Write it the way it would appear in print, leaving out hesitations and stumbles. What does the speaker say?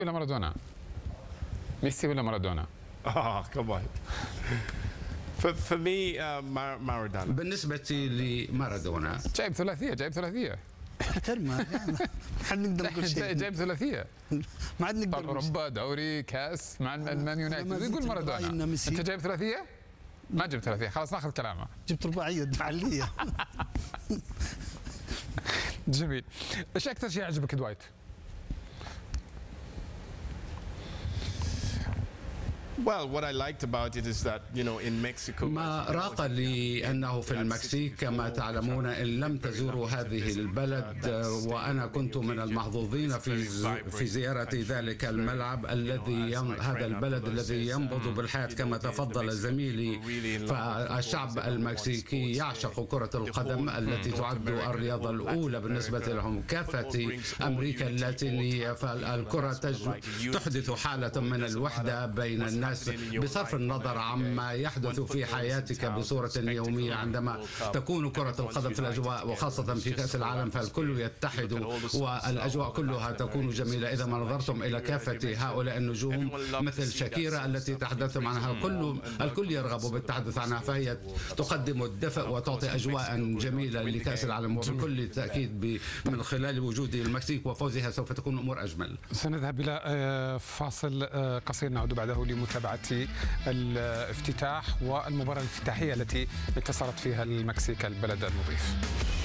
ولا مارادونا؟ ميسي ولا مارادونا؟ come on. For me, Maradona. بالنسبة لمارادونا جايب ثلاثية احترمها حد نقدر نقول شيء. جايب ثلاثية ما عاد نقدر طال اوروبا، دوري، كاس مع المان يونايتد، يقول مارادونا. ميسي. انت جايب ثلاثية؟ ما جبت ثلاثية، خلاص ناخذ كلامه. جبت رباعية محلية. جميل. ايش اكثر شيء عجبك دوايت؟ Well, what I liked about it is that, in Mexico. ما راق لي أنه في المكسيك كما تعلمون إن لم تزوروا هذه البلد، وأنا كنت من المحظوظين في زيارة ذلك الملعب هذا البلد الذي ينبض بالحياة كما تفضل زميلي. فالشعب المكسيكي يعشق كرة القدم التي تعد الرياضة الأولى بالنسبة لهم. كافة أمريكا اللاتينية فالكرة تحدث حالة من الوحدة بين الناس بصرف النظر عما يحدث في حياتك بصورة يومية. عندما تكون كرة القدم في الأجواء وخاصة في كأس العالم فالكل يتحد والأجواء كلها تكون جميلة. إذا ما نظرتم إلى كافة هؤلاء النجوم مثل شاكيرا التي تحدثتم عنها، الكل يرغب بالتحدث عنها، فهي تقدم الدفء وتعطي أجواء جميلة لكأس العالم، وبكل تأكيد من خلال وجود المكسيك وفوزها سوف تكون الأمور أجمل. سنذهب إلى فاصل قصير، نعود بعده لمتابعة الافتتاح والمباراة الافتتاحية التي انتصرت فيها المكسيك البلد المضيف.